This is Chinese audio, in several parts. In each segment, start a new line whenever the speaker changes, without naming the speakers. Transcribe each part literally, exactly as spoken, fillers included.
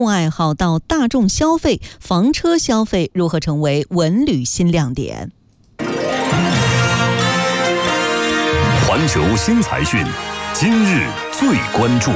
爱好到大众消费，房车消费如何成为文旅新亮点？
环球新财讯，今日最关注。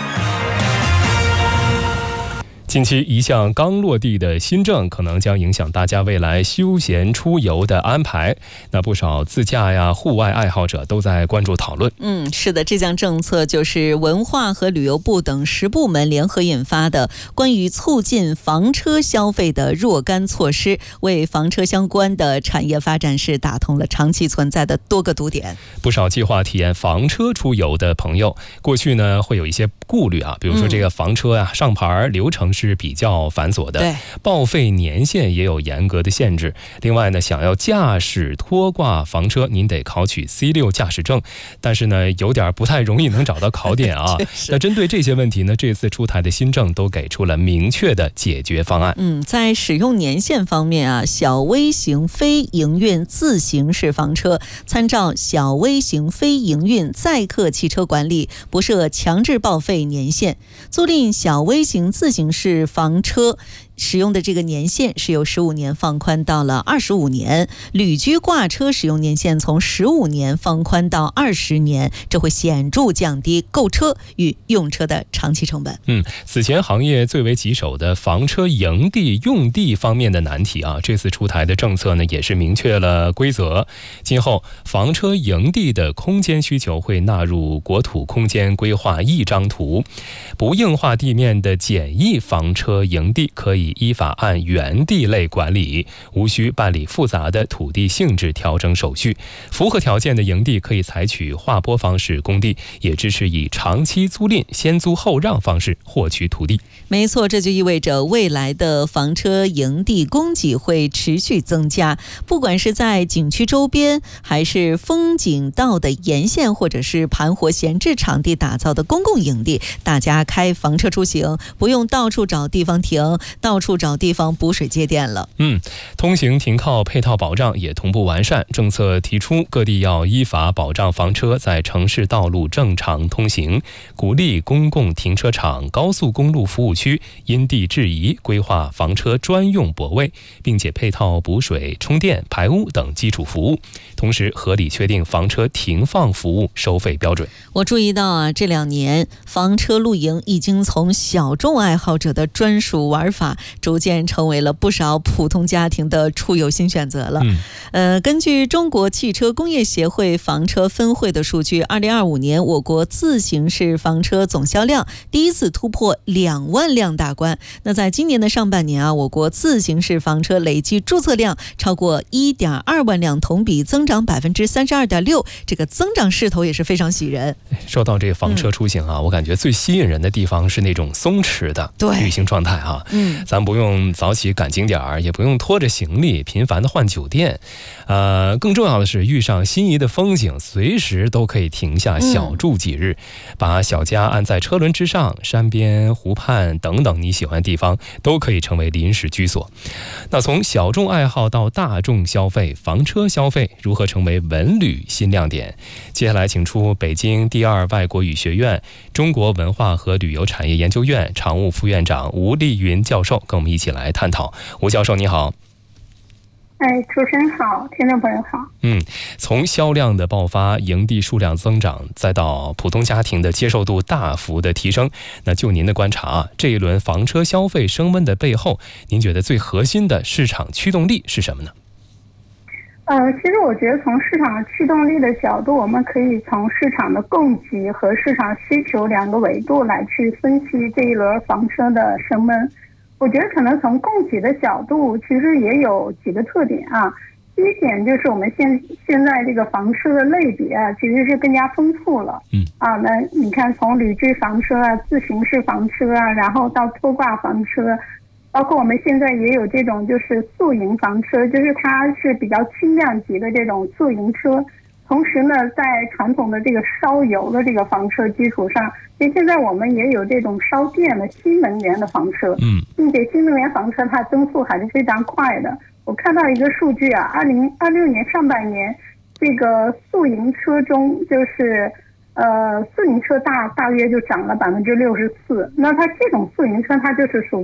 近期一项刚落地的新政可能将影响大家未来休闲出游的安排，那不少自驾呀、户外爱好者都在关注讨论。
嗯，是的，这项政策就是文化和旅游部等十部门联合引发的关于促进房车消费的若干措施，为房车相关的产业发展是打通了长期存在的多个堵点。
不少计划体验房车出游的朋友，过去呢会有一些顾虑啊，比如说这个房车呀、嗯、上牌流程是比较繁琐的，报废年限也有严格的限制。另外呢，想要驾驶拖挂房车，您得考取 C 六 驾驶证，但是呢，有点不太容易能找到考点啊。那针对这些问题呢，这次出台的新政都给出了明确的解决方案。
嗯，在使用年限方面啊，小微型非营运自行式房车参照小微型非营运载客汽车管理，不设强制报废年限。租赁小微型自行式房车使用的这个年限是由十五年放宽到了二十五年，旅居挂车使用年限从十五年放宽到二十年，这会显著降低购车与用车的长期成本。
嗯，此前行业最为棘手的房车营地用地方面的难题啊，这次出台的政策呢也是明确了规则，今后房车营地的空间需求会纳入国土空间规划一张图，不硬化地面的简易房车营地可以依法按原地类管理，无需办理复杂的土地性质调整手续。符合条件的营地可以采取划拨方式供地，也支持以长期租赁、先租后让方式获取土地。
没错，这就意味着未来的房车营地供给会持续增加，不管是在景区周边，还是风景道的沿线，或者是盘活闲置场地打造的公共营地，大家开房车出行不用到处找地方停，到处找地方补水接电了。
嗯，通行停靠配套保障也同步完善。政策提出，各地要依法保障房车在城市道路正常通行，鼓励公共停车场、高速公路服务区因地制宜规划房车专用泊位，并且配套补水、充电、排污等基础服务，同时合理确定房车停放服务收费标准。
我注意到啊，这两年房车露营已经从小众爱好者的专属玩法，逐渐成为了不少普通家庭的出游新选择了。嗯、呃，根据中国汽车工业协会房车分会的数据，二零二五年我国自行式房车总销量第一次突破两万辆大关。那在今年的上半年啊，我国自行式房车累计注册量超过一点二万辆，同比增长百分之三十二点六，这个增长势头也是非常喜人。
说到这个房车出行啊、嗯，我感觉最吸引人的地方是那种松弛的旅行状态啊。嗯，咱不用早起赶景点，也不用拖着行李频繁的换酒店，呃，更重要的是遇上心仪的风景，随时都可以停下小住几日，嗯、把小家安在车轮之上，山边、湖畔等等你喜欢的地方都可以成为临时居所。那从小众爱好到大众消费，房车消费如何成为文旅新亮点？接下来请出北京第二外国语学院中国文化和旅游产业研究院常务副院长吴丽云教授，跟我们一起来探讨。吴教授你好。
哎，主持人好，听众朋友好。
嗯，从销量的爆发、营地数量增长，再到普通家庭的接受度大幅的提升，那就您的观察，这一轮房车消费升温的背后，您觉得最核心的市场驱动力是什么呢？
呃，其实我觉得从市场驱动力的角度，我们可以从市场的供给和市场需求两个维度来去分析这一轮房车的升温。我觉得可能从供给的角度，其实也有几个特点啊。第一点就是我们现现在这个房车的类别啊，其实是更加丰富了。嗯啊，那你看从旅居房车啊、自行式房车啊，然后到拖挂房车，包括我们现在也有这种就是宿营房车，就是它是比较轻量级的这种宿营车。同时呢，在传统的这个烧油的这个房车基础上，其实现在我们也有这种烧电的新能源的房车，嗯，并且新能源房车它增速还是非常快的。我看到一个数据啊，二零二六年上半年，这个宿营车中就是呃宿营车大大约就涨了百分之六十四。那它这种宿营车它就是属